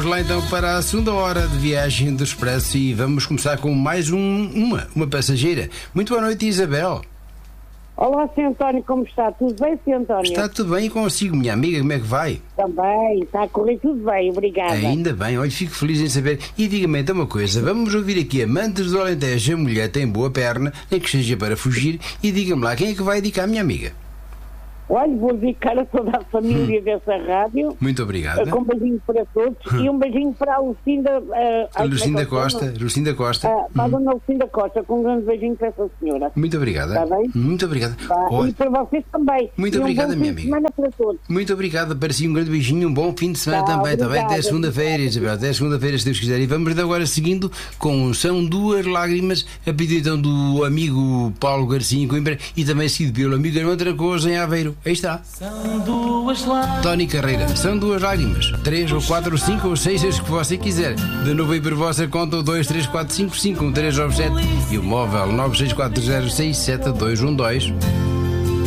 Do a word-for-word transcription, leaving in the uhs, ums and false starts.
Vamos lá então para a segunda hora de viagem do Expresso e vamos começar com mais um, uma, uma passageira. Muito boa noite, Isabel. Olá, senhor António, como está? Tudo bem, senhor António? Está tudo bem e consigo, minha amiga, como é que vai? Também, está a correr tudo bem, obrigada. Ainda bem, olha, fico feliz em saber. E diga-me então uma coisa, vamos ouvir aqui Amantes do Alentejo, a mulher tem boa perna, nem que seja para fugir, e diga-me lá, quem é que vai dedicar, minha amiga? Olha, vou dedicar a toda a família hum. dessa rádio. Muito obrigada. Com um beijinho para todos hum. e um beijinho para a Lucinda... Uh, a Lucinda Costa. Não? Lucinda Costa. Uh, para a dona Lucinda Costa, com um grande beijinho para essa senhora. Muito obrigada. Está bem? Muito obrigada. Tá. E para vocês também. Muito e obrigada, um bom minha fim amiga. de semana para todos. Muito obrigada. Para si um grande beijinho, um bom fim de semana tá, também. Também até segunda-feira, Isabel. Até segunda-feira, se Deus quiser. E vamos agora seguindo com São Duas Lágrimas, a pedido então do amigo Paulo Garcia em Coimbra e também seguido pelo amigo Armando Tracoso em Aveiro. Aí está. Tony Carreira, São Duas Lágrimas. Três ou quatro ou cinco ou seis, as que você quiser. De novo aí por vossa conta o dois três quatro cinco cinco um três nove sete e o móvel nove seis quatro zero seis sete dois um dois.